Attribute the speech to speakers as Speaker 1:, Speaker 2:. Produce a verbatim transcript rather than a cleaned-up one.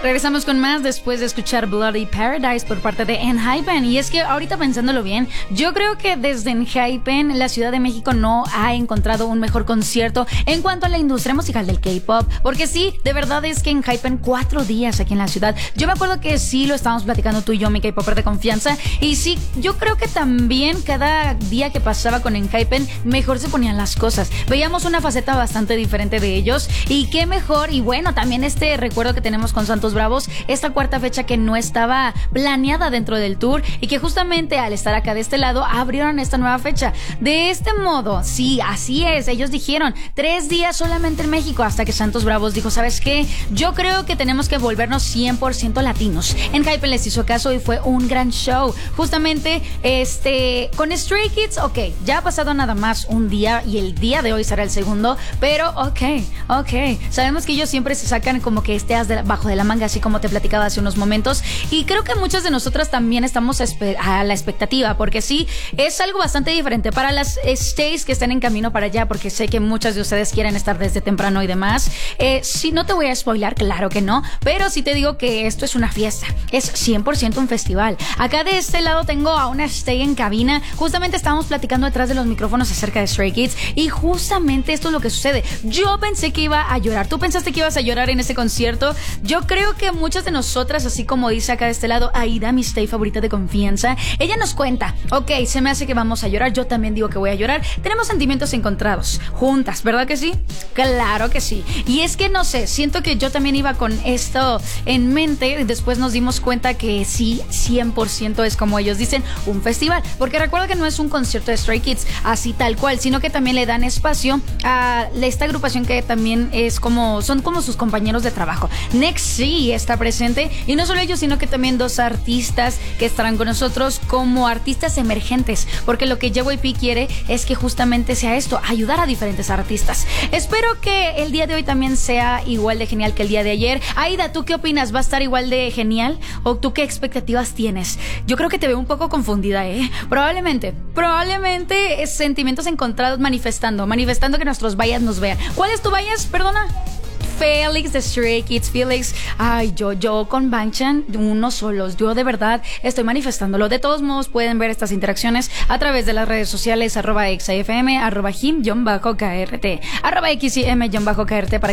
Speaker 1: Regresamos con más después de escuchar Bloody Paradise por parte de Enhypen. Y es que ahorita pensándolo bien, yo creo que desde Enhypen la Ciudad de México no ha encontrado un mejor concierto en cuanto a la industria musical del K-pop. Porque sí, de verdad es que Enhypen cuatro días aquí en la ciudad. Yo me acuerdo que sí lo estábamos platicando tú y yo, mi K-popper de confianza. Y sí, yo creo que también cada día que pasaba con Enhypen mejor se ponían las cosas. Veíamos una faceta bastante diferente de ellos. Y qué mejor, y bueno, también este recuerdo que tenemos con Santos Bravos, esta cuarta fecha que no estaba planeada dentro del tour y que justamente al estar acá de este lado abrieron esta nueva fecha. De este modo, sí, así es, ellos dijeron tres días solamente en México, hasta que Santos Bravos dijo, ¿sabes qué? Yo creo que tenemos que volvernos cien por ciento latinos. Enhypen les hizo caso y fue un gran show. Justamente, este, con Stray Kids, ok, ya ha pasado nada más un día y el día de hoy será el segundo, pero ok, ok, sabemos que ellos siempre se sacan como que este as de, bajo de la manga, así como te platicaba hace unos momentos, y creo que muchas de nosotras también estamos a la expectativa, porque sí, es algo bastante diferente para las stays que están en camino para allá, porque sé que muchas de ustedes quieren estar desde temprano y demás. Eh, sí, no te voy a spoilar, claro que no, pero sí te digo que esto es una fiesta, es cien por ciento un festival. Acá de este lado tengo a una stay en cabina, justamente estábamos platicando detrás de los micrófonos acerca de Stray Kids, y justamente esto es lo que sucede. Yo pensé que iba a llorar, ¿tú pensaste que ibas a llorar en ese concierto? Yo creo que muchas de nosotras, así como dice acá de este lado Aida, mi stay favorita de confianza, ella nos cuenta, ok, se me hace que vamos a llorar, yo también digo que voy a llorar, tenemos sentimientos encontrados, juntas, ¿verdad que sí? Claro que sí. Y es que no sé, siento que yo también iba con esto en mente, y después nos dimos cuenta que sí, cien por ciento es como ellos dicen, un festival, porque recuerda que no es un concierto de Stray Kids así tal cual, sino que también le dan espacio a esta agrupación que también es como, son como sus compañeros de trabajo. Next sí está presente, y no solo ellos, sino que también dos artistas que estarán con nosotros como artistas emergentes, porque lo que J Y P quiere es que justamente sea esto, ayudar a diferentes artistas. Espero que el día de hoy también sea igual de genial que el día de ayer. Aida, ¿tú qué opinas? ¿Va a estar igual de genial? ¿O tú qué expectativas tienes? Yo creo que te veo un poco confundida, ¿eh? Probablemente, probablemente es sentimientos encontrados manifestando, manifestando que nuestros bias nos vean. ¿Cuál es tu bias? Perdona. Félix de Stray Kids, Félix, ay, yo, yo con Bangchan, unos solos, yo de verdad estoy manifestándolo. De todos modos, pueden ver estas interacciones a través de las redes sociales, arroba xafm, arroba him-krt, arroba xim-krt, para